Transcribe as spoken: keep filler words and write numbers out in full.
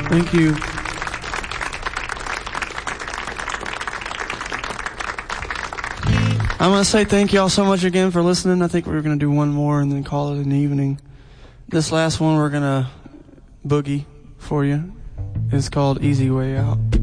Thank you. I'm going to say thank you all so much again for listening. I think we're going to do one more and then call it an evening. This last one we're going to boogie for you. It's called Easy Way Out.